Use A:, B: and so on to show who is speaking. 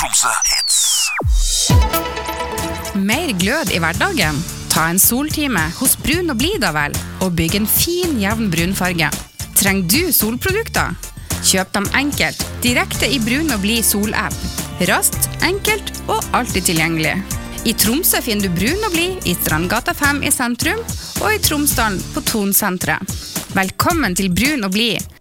A: Tromsø Hits.
B: Mer glød i hverdagen? Ta en soltime hos Brun og Blid da vel, og bygg en fin, jevn brunfarge. Trenger du solprodukter? Kjøp dem enkelt, direkte i Brun og Blid sol-app. Raskt, enkelt og alltid tilgjengelig. I Tromsø finner du Brun og Blid i Strandgata 5 i sentrum, og i Tromsdalen på Tonsenteret. Velkommen til Brun og Blid,